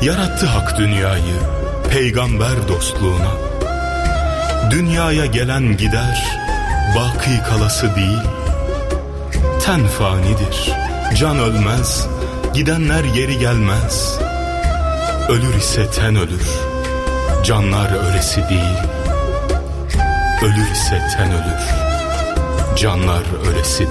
Yarattı hak dünyayı peygamber dostluğuna. Dünyaya gelen gider, baki kalası değil. Ten fanidir, can ölmez, gidenler geri gelmez. Ölür ise ten ölür, canlar ölesi değil. Ölür ise ten ölür, canlar ölesi değil.